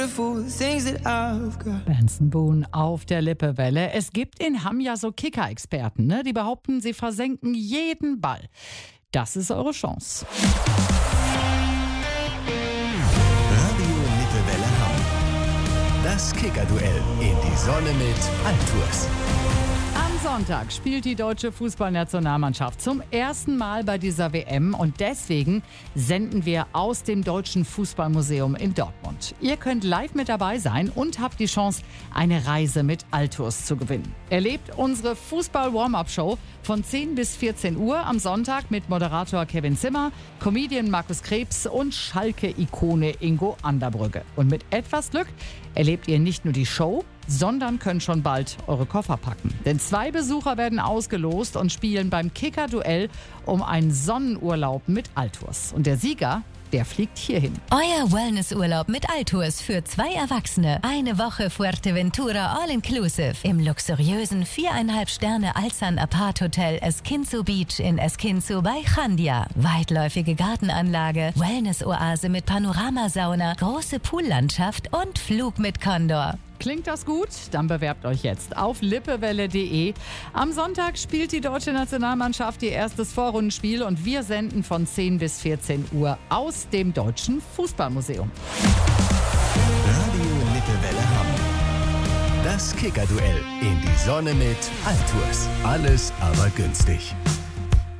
Benson Boone auf der Lippewelle. Es gibt in Hamm ja so Kicker-Experten, ne? Die behaupten, sie versenken jeden Ball. Das ist eure Chance. Radio Lippewelle Hamm. Das Kicker-Duell in die Sonne mit Altours. Am Sonntag spielt die deutsche Fußballnationalmannschaft zum ersten Mal bei dieser WM und deswegen senden wir aus dem Deutschen Fußballmuseum in Dortmund. Ihr könnt live mit dabei sein und habt die Chance, eine Reise mit Altours zu gewinnen. Erlebt unsere Fußball-Warm-Up-Show von 10 bis 14 Uhr am Sonntag mit Moderator Kevin Zimmer, Comedian Markus Krebs und Schalke-Ikone Ingo Anderbrügge. Und mit etwas Glück erlebt ihr nicht nur die Show, sondern könnt schon bald eure Koffer packen. Denn 2 Besucher werden ausgelost und spielen beim Kicker-Duell um einen Sonnenurlaub mit Altours. Und der Sieger, der fliegt hierhin. Euer Wellnessurlaub mit Altours für 2 Erwachsene. Eine Woche Fuerteventura All-Inclusive. Im luxuriösen 4,5 Sterne Alsan Apart Hotel Esquinzo Beach in Esquinzo bei Chandia. Weitläufige Gartenanlage, Wellness-Oase mit Panoramasauna, große Poollandschaft und Flug mit Condor. Klingt das gut? Dann bewerbt euch jetzt auf lippewelle.de. Am Sonntag spielt die deutsche Nationalmannschaft ihr erstes Vorrundenspiel und wir senden von 10 bis 14 Uhr aus dem Deutschen Fußballmuseum. Radio Lippewelle Hamm. Das Kicker-Duell in die Sonne mit Altours. Alles aber günstig.